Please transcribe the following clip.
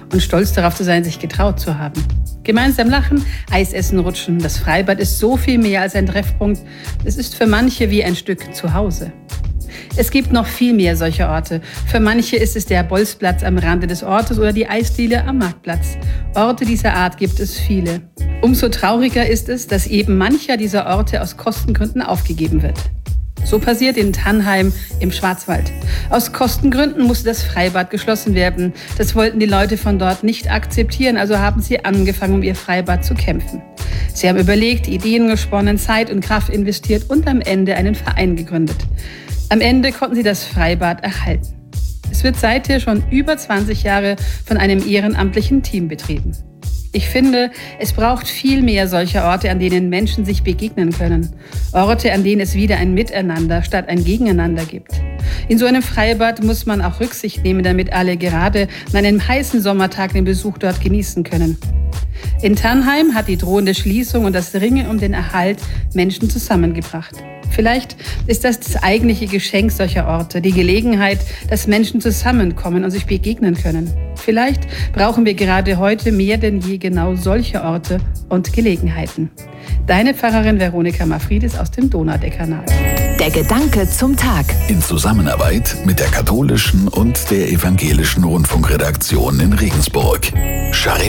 und stolz darauf zu sein, sich getraut zu haben. Gemeinsam lachen, Eis essen, rutschen. Das Freibad ist so viel mehr als ein Treffpunkt. Es ist für manche wie ein Stück Zuhause. Es gibt noch viel mehr solcher Orte. Für manche ist es der Bolzplatz am Rande des Ortes oder die Eisdiele am Marktplatz. Orte dieser Art gibt es viele. Umso trauriger ist es, dass eben mancher dieser Orte aus Kostengründen aufgegeben wird. So passiert in Tannheim im Schwarzwald. Aus Kostengründen musste das Freibad geschlossen werden. Das wollten die Leute von dort nicht akzeptieren, also haben sie angefangen, um ihr Freibad zu kämpfen. Sie haben überlegt, Ideen gesponnen, Zeit und Kraft investiert und am Ende einen Verein gegründet. Am Ende konnten sie das Freibad erhalten. Es wird seither schon über 20 Jahre von einem ehrenamtlichen Team betrieben. Ich finde, es braucht viel mehr solcher Orte, an denen Menschen sich begegnen können. Orte, an denen es wieder ein Miteinander statt ein Gegeneinander gibt. In so einem Freibad muss man auch Rücksicht nehmen, damit alle gerade an einem heißen Sommertag den Besuch dort genießen können. In Tannheim hat die drohende Schließung und das Ringen um den Erhalt Menschen zusammengebracht. Vielleicht ist das das eigentliche Geschenk solcher Orte, die Gelegenheit, dass Menschen zusammenkommen und sich begegnen können. Vielleicht brauchen wir gerade heute mehr denn je genau solche Orte und Gelegenheiten. Deine Pfarrerin Veronika Mafridis aus dem Donaudekanal. Der Gedanke zum Tag. In Zusammenarbeit mit der katholischen und der evangelischen Rundfunkredaktion in Regensburg.